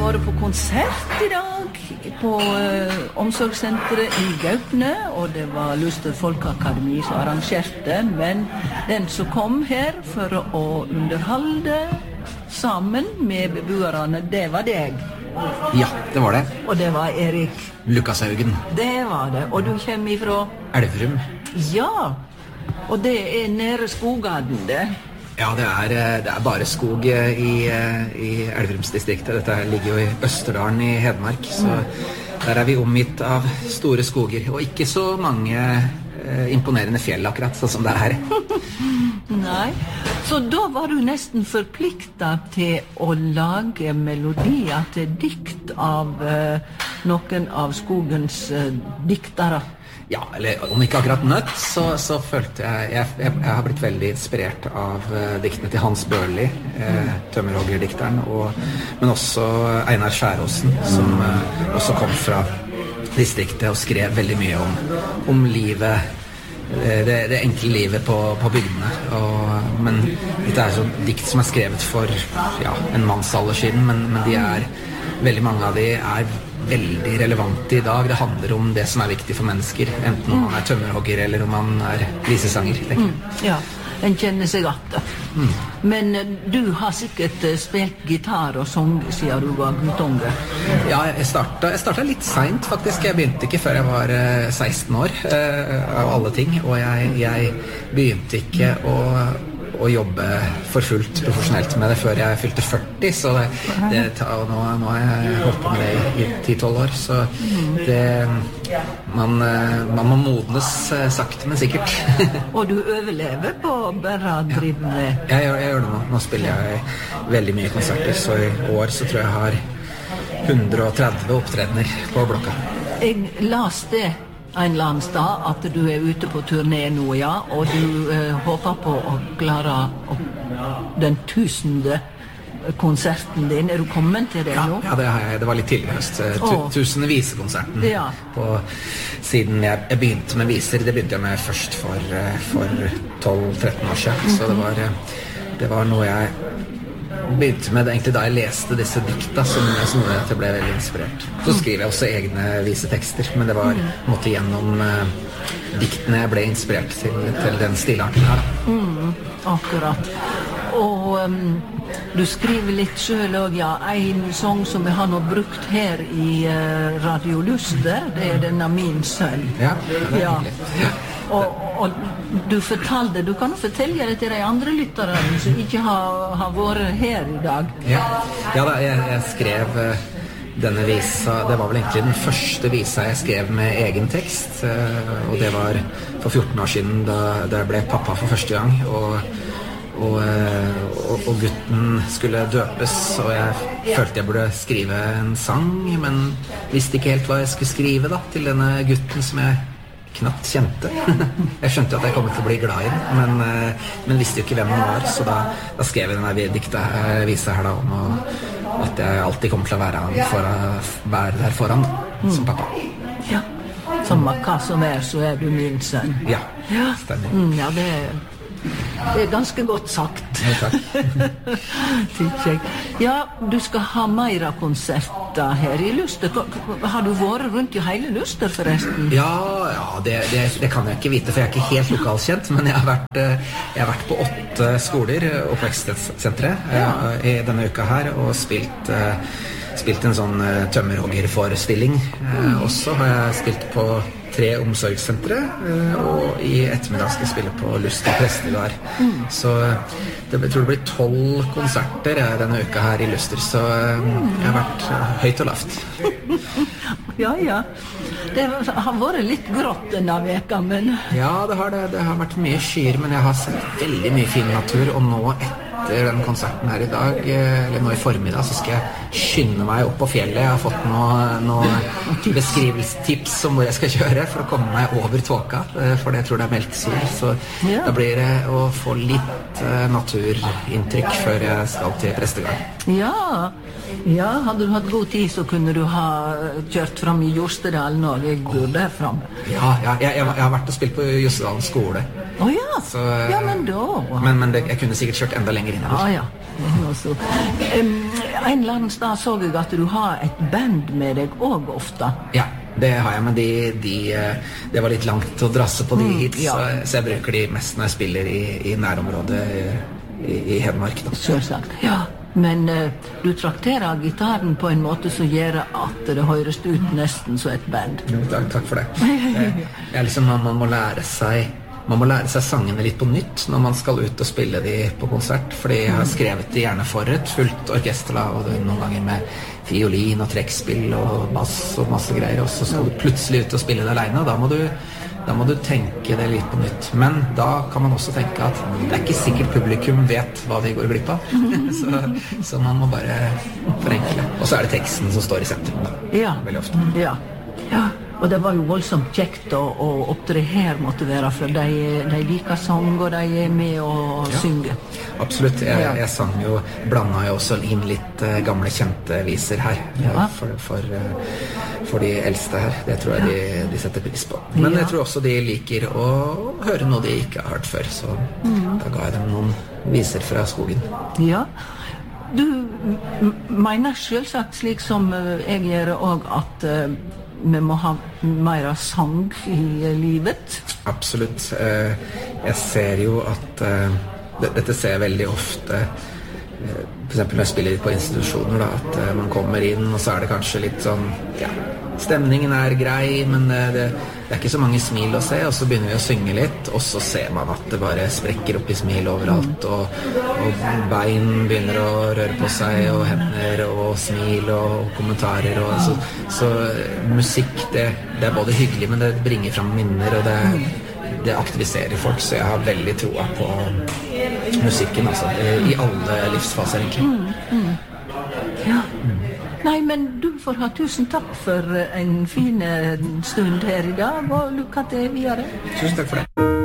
vært på konsert I dag på omsorgssenteret I Gaupne, og det var Luster Folkeakademi som arrangerte, men den som kom her for å underholde sammen med beboerne, det var deg. Ja, det var det. Og det var Erik Lukashaugen. Det var det, og du kommer ifra Elverum. Ja, og det nede Skogaden det. Ja, det er bare skog I Elverumsdistriktet. Dette ligger jo I Østerdalen I Hedmark, så der vi omgitt av store skoger, og ikke så mange imponerende fjell akkurat, sånn som det her. Nei, så da var du nesten forpliktet til å lage melodier til dikt av noen av skogens diktere. Ja, eller om ikke akkurat nødt, så følte jeg har blitt veldig inspirert av diktene til Hans Børli, tømmerhoggerdikteren, men også Einar Skjæråsen, som også kom fra distriktet og skrev veldig mye om livet, det enkle livet på bygdene. Men dette sånn dikt som skrevet for en mannsalder siden, men veldig mange av de veldig relevante I dag. Det handler om det som viktig for mennesker, enten om man tømmerhogger eller om man visesanger. Ja, en kjenner seg at det. Men du har sikkert spilt gitar og sang siden du var guttunge. Ja, jeg startet litt sent faktisk. Jeg begynte ikke før jeg var 16 år, av alle ting. Og jeg begynte ikke å jobbe for fullt profesjonelt med det før jeg fylte 40, så nå har jeg holdt på med det I 10-12 år, så man må modnes sakte, men sikkert. Og du overlever på bare å drive med? Jeg gjør det nå. Nå spiller jeg veldig mye konserter, så I år så tror jeg har 130 opptredener på blokka. Jeg las det en eller annen sted at du ute på turné nå, ja, og du håper på å klare den 1000. Konserten din. Du kommet til det nå? Ja, det har jeg. Det var litt tidlig I høst. 1000. visekonserten. Ja. Siden jeg begynte med viser, det begynte jeg med først for 12-13 år siden, så det var noe jeg begynte med egentlig da jeg leste disse dikta som gjorde at jeg ble veldig inspirert. Så skriver jeg også egne visetekster, men det var måtte gjennom diktene jeg ble inspirert til den stilarten her. Akkurat. Og du skriver litt selv også, ja, en sang som jeg har nå brukt her I Radio Luster, det denne Min sønn. Ja, det hyggelig. Ja. Og du fortalte, du kan jo fortelle det til de andre lytterne som ikke har vært her I dag. Ja da, jeg skrev denne visa, det var vel egentlig den første visa jeg skrev med egen tekst, og det var for 14 år siden da jeg ble pappa for første gang, og gutten skulle døpes, og jeg følte jeg burde skrive en sang, men visste ikke helt hva jeg skulle skrive da, til denne gutten som jeg knapt kjente. Jeg skjønte at jeg kom til å bli glad I den, men visste jo ikke hvem han var, så da skrev jeg denne dikta visa her da, om at jeg alltid kommer til å være der foran som pappa. Ja, som hva som så du min sønn. Ja, stemmer. Ja, det ganske godt sagt. Ja, takk. Ja, du skal ha mer konserter her I Luster. Har du vært rundt I hele Luster forresten? Ja, det kan jeg ikke vite, for jeg ikke helt lokalkjent, men jeg har vært på 8 skoler, oppvekstsenteret, I denne uka her, og spilt en sånn tømmerhoggerforestilling. Og så har jeg spilt på 3 omsorgssentre, og I ettermiddag skal jeg spille på Luster Prestegard. Så jeg tror det blir 12 konserter denne uka her I Luster, så jeg har vært høyt og lavt. Ja. Det har vært litt grått denne veka, men... Ja, det har vært mye skyer, men jeg har sett veldig mye fin natur, og nå etter den konserten her I dag, eller nå I formiddag, så skal jeg skynde meg opp på fjellet. Jeg har fått noen beskrivelsestips om hvor jeg skal kjøre for å komme meg over tåka, for jeg tror det meldt sol, så da blir det å få litt naturinntrykk før jeg skal til Prestegard. Ja, hadde du hatt god tid så kunne du ha kjørt fram I Jostedalen og jeg bor der frem. Ja, jeg har vært og spilt på Jostedalen skole. ja. Så, Ja, men da... Men jeg kunne sikkert kjørt enda lenger innover. Ja. En eller annen sted så jeg at du har et band med deg også ofte. Ja, det har jeg, men det var litt langt å drasse på de hit, ja. så jeg bruker de mest når jeg spiller i nærområdet i Hedmark. Da. Selvsagt, ja. Men du trakterer gitaren på en måte som gjør at det høres ut nesten som et band. Jo, takk for det. Liksom, man må lære seg sangene litt på nytt når man skal ut og spille de på konsert, fordi jeg har skrevet de gjerne for et fullt orkester, og noen ganger med fiolin og trekkspill og bass og masse greier, og så skal du plutselig ut og spille det alene, og da må du tenke det litt på nytt. Men da kan man også tenke at det er ikke sikkert publikum vet hva de går glipp av. så man må bare forenkle. Og så er det teksten som står i sentrum da, veldig ofte. Ja. Og det var jo voldsomt kjekt å opptre her måtte være, for de liker sang, og de er med og synger. Absolutt. Jeg sang jo, blandet jo også inn litt gamle kjente viser her, for de eldste her. Det tror jeg de setter pris på. Men jeg tror også de liker å høre noe de ikke har hørt før, så da ga jeg dem noen viser fra skogen. Ja. Du mener selvsagt, slik som jeg gjør også, at vi må ha mer sang i livet? Absolutt. Jeg ser jo at dette ser jeg veldig ofte, for eksempel når jeg spiller på institusjoner, da, at man kommer inn, og så er det kanskje litt sånn, stemningen er grei, men det er ikke så mange smil å se, og så begynner vi å synge litt, og så ser man at det bare sprekker opp i smil overalt, og bein begynner å røre på seg, og hender, og smil, og kommentarer, og så musikk, det er både hyggelig, men det bringer fram minner, og det aktiviserer folk, så jeg har veldig troa på musikken, altså, i alle livsfaser, egentlig. Ja. Nei, men du får ha tusen takk for en fin stund her i dag, og lykke til videre. Tusen takk for det.